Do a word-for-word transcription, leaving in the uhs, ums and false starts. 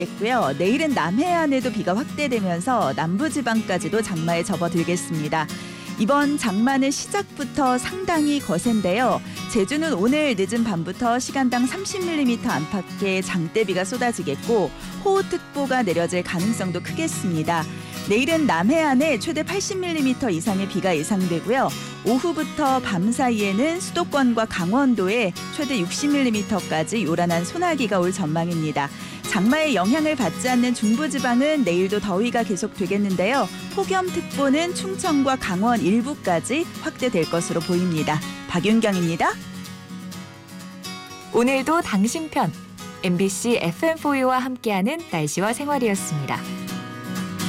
됐고요. 내일은 남해안에도 비가 확대되면서 남부지방까지도 장마에 접어들겠습니다. 이번 장마는 시작부터 상당히 거센데요. 제주는 오늘 늦은 밤부터 시간당 삼십 밀리미터 안팎의 장대비가 쏟아지겠고 호우특보가 내려질 가능성도 크겠습니다. 내일은 남해안에 최대 팔십 밀리미터 이상의 비가 예상되고요. 오후부터 밤 사이에는 수도권과 강원도에 최대 육십 밀리미터까지 요란한 소나기가 올 전망입니다. 장마의 영향을 받지 않는 중부지방은 내일도 더위가 계속되겠는데요. 폭염특보는 충청과 강원 일부까지 확대될 것으로 보입니다. 박윤경입니다. 오늘도 당신 편 엠비씨 에프엠포유와 함께하는 날씨와 생활이었습니다.